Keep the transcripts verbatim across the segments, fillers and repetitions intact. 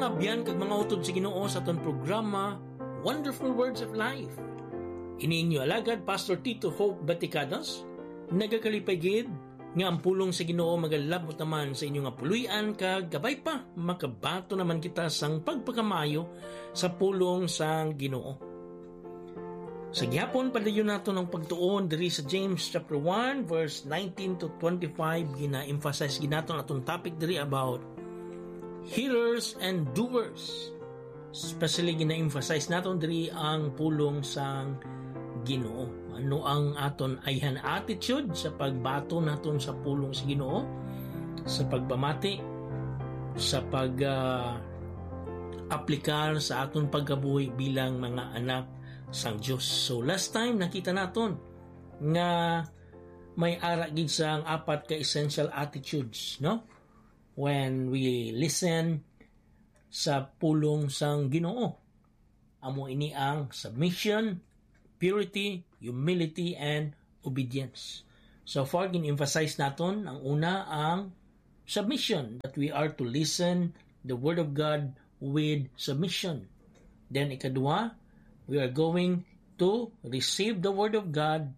mga biyan kag mga utod sa Ginoo sa aton programa Wonderful Words of Life. Ini inyo alagad Pastor Tito Hope Baticados, nagakalipay gid nga ang pulong sa Ginoo magalabot naman sa inyo nga puluyan kag gabay pa makabato naman kita sang pagpakamayo sa pulong sang Ginoo. Sa gihapon padayon nato ng pagtuon diri sa James chapter one verse nineteen to twenty-five, gina-emphasize ginaton atong topic diri about hearers and doers. Especially gina-emphasize naton diri ang pulong sang Ginoo. Ano ang aton ayhan attitude sa pagbato naton sa pulong sa Ginoo, sa pagpamati, sa pag uh, aplikar sa aton pagkabuhi bilang mga anak sang Diyos. So last time nakita naton nga may ara gid sang apat ka essential attitudes, no? When we listen sa pulong sang Ginoo. Amo ini ang submission, purity, humility, and obedience. So far gin-emphasize naton ang una ang submission, that we are to listen the word of God with submission. Then ikadua, we are going to receive the word of God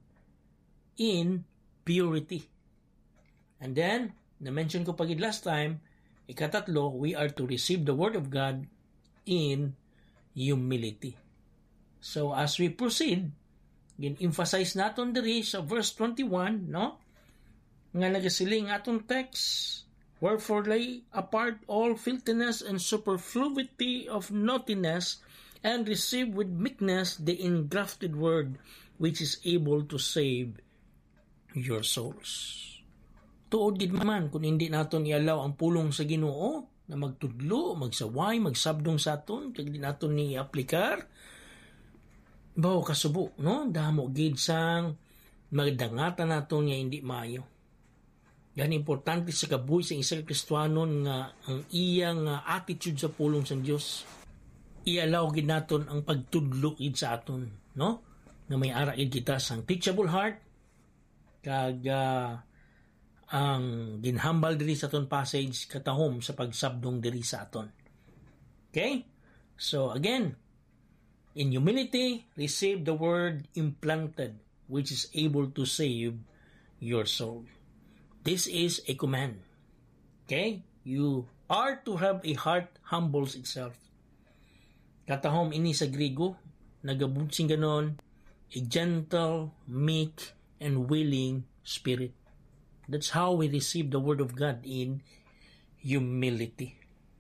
in purity. And then, na-mention ko pagid last time, ikatatlo, we are to receive the word of God in humility. So, as we proceed, gin-emphasize naton diri sa verse twenty-one, no? Nga nagasiling atong text, wherefore lay apart all filthiness and superfluity of naughtiness, and receive with meekness the engrafted word, which is able to save your souls. Tuod gid man kung hindi naton ialaw ang pulong sa Ginoo na magtudlo, magsaway, magsabdong sa aton, kag di naton ni aplikar. Bawo kasubo, no? Damo gid sang magdangatan naton nga hindi maayo. Yan importante sa kabuhi sa isang Kristiyanon nga ang iyang uh, attitude sa pulong sa Dios. Ialaw gid naton ang pagtudlo gid sa aton, no? Nga may ara gid kita sang teachable heart kag uh, ang ginhambal diri sa aton passage katahom sa pagsabdong diri sa aton. Okay? So again, in humility, receive the word implanted, which is able to save your soul. This is a command. Okay? You are to have a heart humbles itself. Katahom ini sa Griego, nagabutsing ganon, a gentle, meek, and willing spirit. That's how we receive the word of God, in humility.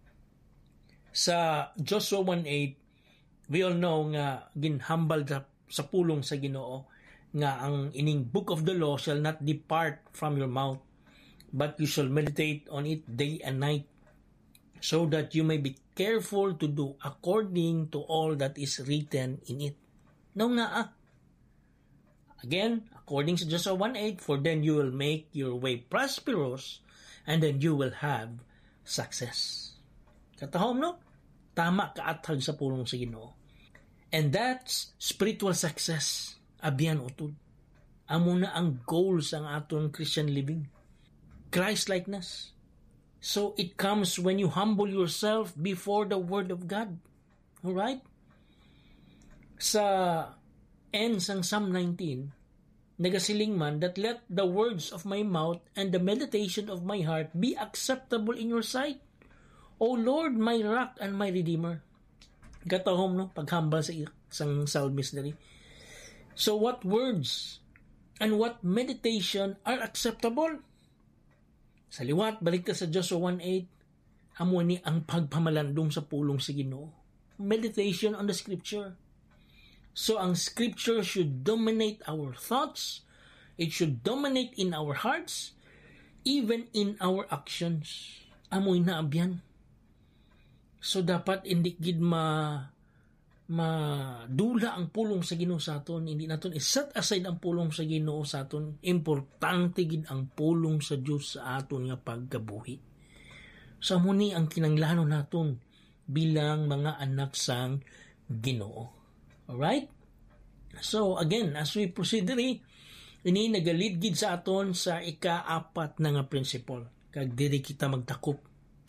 Sa Joshua one eight, we all know nga ginhambal sa pulong sa Ginoo nga ang ining book of the law shall not depart from your mouth, but you shall meditate on it day and night, so that you may be careful to do according to all that is written in it. No nga ah. Again, according to Joshua one eight, for then you will make your way prosperous, and then you will have success. Katahom, no? Tama kaathag sa pulong sa Ginoo. And that's spiritual success. Abiyan utod. Amo na ang goals ang aton Christian living. Christ-likeness. So it comes when you humble yourself before the Word of God. Alright? Sa end sang Psalm nineteen, nagasiling man that let the words of my mouth and the meditation of my heart be acceptable in your sight, O Lord, my rock and my redeemer. Katahom, no? Paghambal sa isang psalmist dali. So what words and what meditation are acceptable? Sa liwat, balik ka sa Joshua one eight, amo ni ang pagpamalandong sa pulong sa Ginoo. Meditation on the scripture. So ang scripture should dominate our thoughts, it should dominate in our hearts, even in our actions. Amoy na abyan. So dapat hindi gid ma madula ang pulong sa Ginoo sa aton, hindi naton i-set aside ang pulong sa Ginoo sa aton. Importante gid ang pulong sa Dios sa aton nga pagkabuhi. Sa so, muni ang kinanglanon naton bilang mga anak sang Ginoo. Alright? So again, as we proceed diri, ini nagalid gid sa aton sa ika-apat na nga principle. Kag diri kita magtakop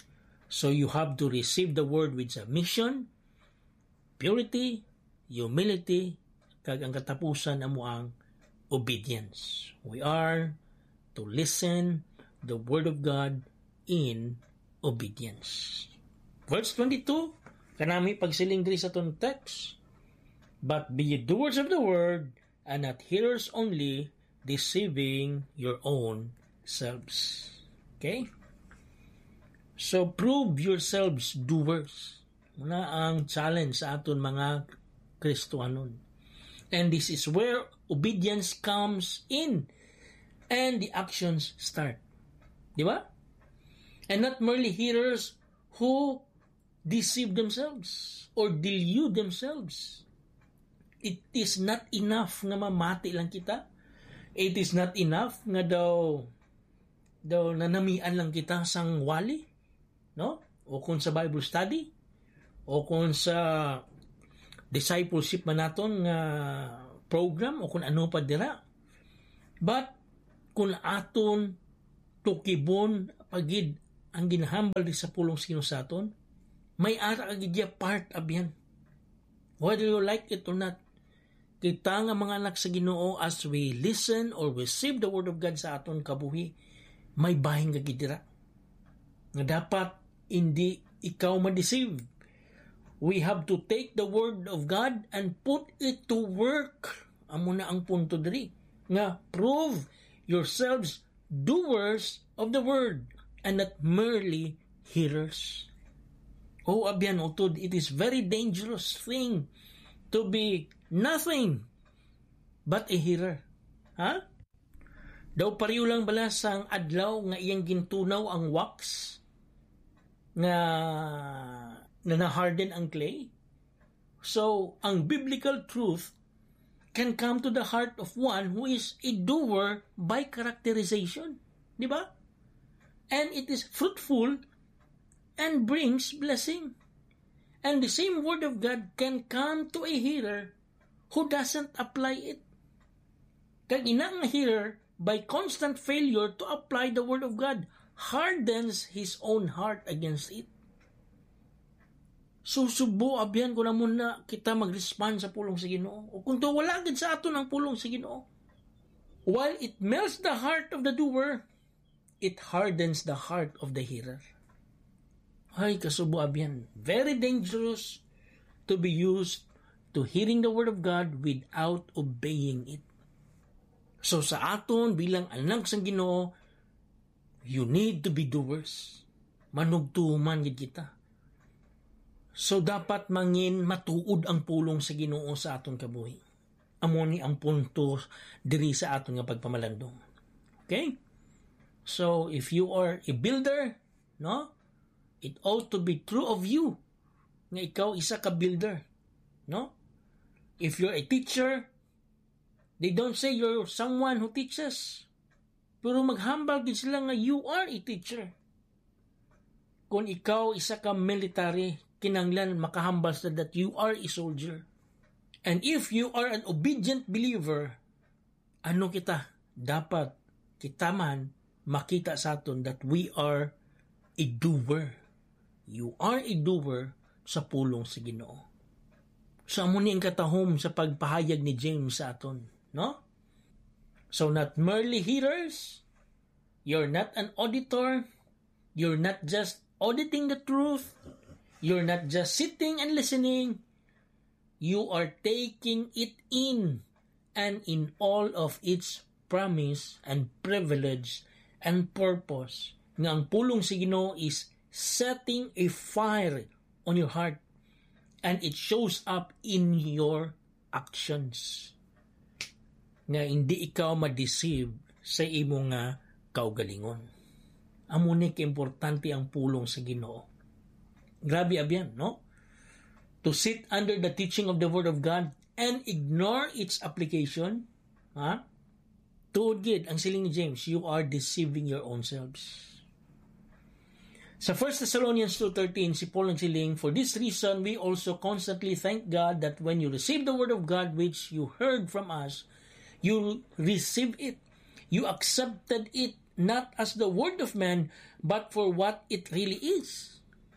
So you have to receive the word with submission, purity, humility, kag ang katapusan amo ang obedience. We are to listen the word of God in obedience. Verse twenty-two, kanami pagsiling diri sa itong text, but be ye doers of the word, and not hearers only, deceiving your own selves. Okay? So, prove yourselves doers. Muna ang challenge sa aton mga Kristohanon. And this is where obedience comes in and the actions start. Di ba? And not merely hearers who deceive themselves or delude themselves. It is not enough nga mamati lang kita. It is not enough nga daw daw nanamian lang kita sang wali, no? O kung sa Bible study, o kung sa discipleship man naton nga program, o kung ano pa dira. But kung aton tukibon pagid ang ginahambal di sa pulong sino sa aton, may ara agidya part of yan. Whether you like it or not, kita nga mga anak sa Ginoo, as we listen or receive the word of God sa aton kabuhi, may bahing gagidira. Nga dapat hindi ikaw ma-deceive. We have to take the word of God and put it to work. Amo na ang punto diri. Nga prove yourselves doers of the word and not merely hearers. Oh, abyan utod, it is very dangerous thing to be nothing but a hearer. Ha? Daw pariyo lang bala sang adlaw nga iyang gintunaw ang wax nga na na-harden ang clay. So, ang biblical truth can come to the heart of one who is a doer by characterization. Di ba? And it is fruitful and brings blessing. And the same word of God can come to a hearer who doesn't apply it. Kag inang hearer, by constant failure to apply the word of God, hardens his own heart against it. Susubo abyan ko na muna kita mag-respond sa pulong sa Ginoo. O kung to wala gid sa aton ang pulong sa Ginoo. While it melts the heart of the doer, it hardens the heart of the hearer. Ay, kasubo abyan. Very dangerous to be used to hearing the word of God without obeying it. So sa aton bilang anak sa Ginoo, you need to be doers. Manugtuman gid kita. So dapat mangin matuod ang pulong sa Ginoo sa aton kabuhi. Amo ni ang punto diri sa aton nga pagpamalandong. Okay? So if you are a builder, no? It ought to be true of you nga ikaw isa ka builder, no? If you're a teacher, they don't say you're someone who teaches. Pero maghambal din sila nga you are a teacher. Kung ikaw isa ka military, kinanglan makahambal sa that you are a soldier. And if you are an obedient believer, ano kita? Dapat kita man makita sa aton that we are a doer. You are a doer sa pulong sa Ginoo. So amo ni ang katahom sa pagpahayag ni James sa aton, no? So not merely hearers, you're not an auditor, you're not just auditing the truth, you're not just sitting and listening, you are taking it in and in all of its promise and privilege and purpose. Nga ang pulong sa Ginoo is setting a fire on your heart and it shows up in your actions. Nga hindi ikaw ma-deceive sa imong nga kaugalingon. Amo ni kaimportante ang pulong sa Ginoo. Grabe abyan, no? To sit under the teaching of the Word of God and ignore its application, ha? Tuod gid ang siling ni James, you are deceiving your own selves. Sa First Thessalonians two thirteen, si Paul nagsiling, for this reason, we also constantly thank God that when you receive the Word of God which you heard from us, you received it. You accepted it not as the word of man, but for what it really is.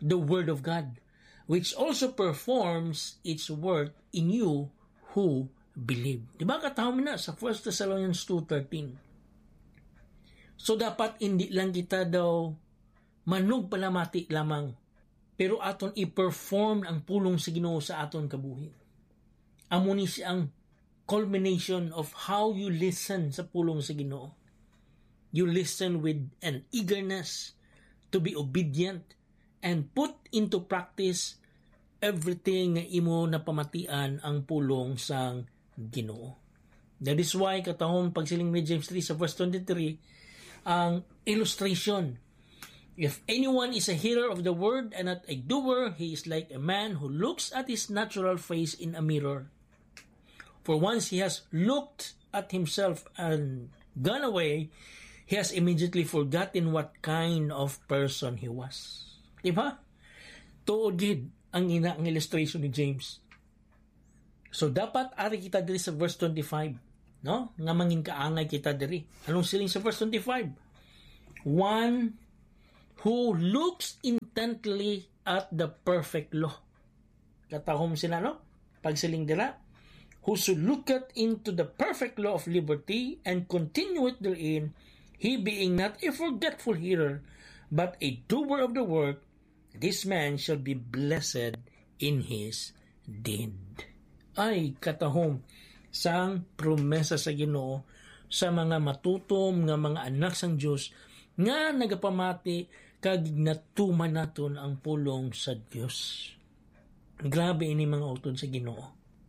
the Word of God, which also performs its work in you who believe. Diba katawag na sa First Thessalonians two thirteen. So dapat hindi lang kita daw manug palamati lamang, pero aton i-perform ang pulong sa Ginoo sa aton kabuhi. Amo ni siyang culmination of how you listen sa pulong sa Ginoo. You listen with an eagerness to be obedient and put into practice everything nga imo na pamatian ang pulong sang Ginoo. That is why katahong pagsiling ni James three sa verse twenty-three, ang illustration. If anyone is a hearer of the word and not a doer, he is like a man who looks at his natural face in a mirror. For once he has looked at himself and gone away, he has immediately forgotten what kind of person he was. Diba? Tuod gid ang ina ang illustration ni James. So dapat ari kita diri sa verse twenty-five, no? Nga mangin kaangay kita diri. Anong siling sa verse twenty-five? One who looks intently at the perfect law. Katahom sila, no? Pagsiling dira, who should look at into the perfect law of liberty and continue it therein, he being not a forgetful hearer, but a doer of the work, this man shall be blessed in his deed. Ay, katahom sang promesa sa Ginoo sa mga matutom nga mga anak sang Dios nga nagapamati kag natuman naton ang pulong sa Dios. Grabe ini mga utod sa Ginoo.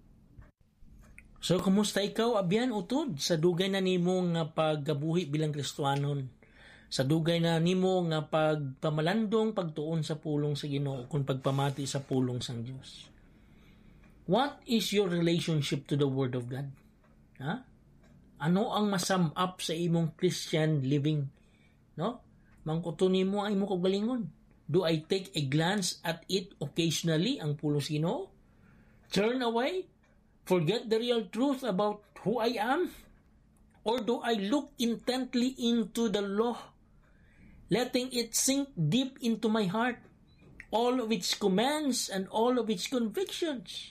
So kumusta ikaw abyan utod sa dugay na nimo nga paggabuhi bilang Kristiyanon? Sa dugay na nimo nga pagpamalandong pagtuon sa pulong sa Ginoo kung pagpamati sa pulong sang Dios. What is your relationship to the Word of God? Ha? Ano ang masum up sa imong Christian living? No? Mangkuto nimo ay mo kagalingon. Do I take a glance at it occasionally, ang pulong sa Ginoo? Turn away? Forget the real truth about who I am? Or do I look intently into the law, letting it sink deep into my heart, all of its commands and all of its convictions?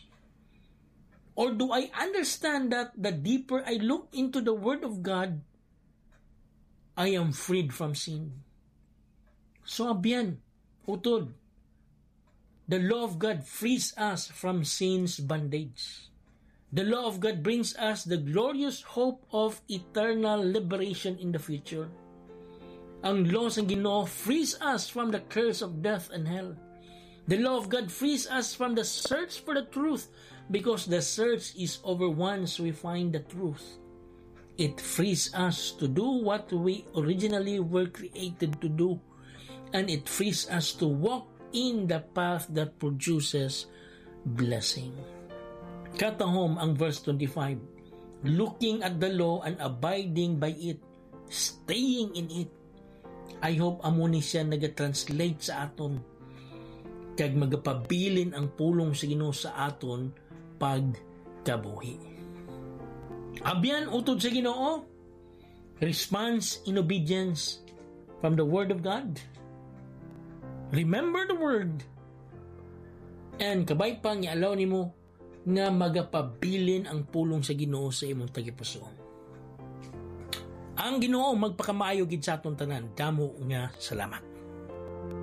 Or do I understand that the deeper I look into the Word of God, I am freed from sin? So abyan, utod, the law of God frees us from sin's bondage. The law of God brings us the glorious hope of eternal liberation in the future. Ang law sa Ginoo frees us from the curse of death and hell. The law of God frees us from the search for the truth, because the search is over once we find the truth. It frees us to do what we originally were created to do, and it frees us to walk in the path that produces blessing. Katahom ang verse twenty-five, looking at the law and abiding by it, staying in it. I hope amo ni siya nagatranslate sa aton kag magapabilin ang pulong sa Ginoo sa aton pagkabuhi. Abyan utod sa Ginoo, response in obedience from the Word of God. Remember the Word, and kabay pa nga alaw nimo nga magapabilin ang pulong sa Ginoo sa imong tagipusoon. Ang Ginoo magpakamaayo gid sa aton tanan. Damo nga salamat.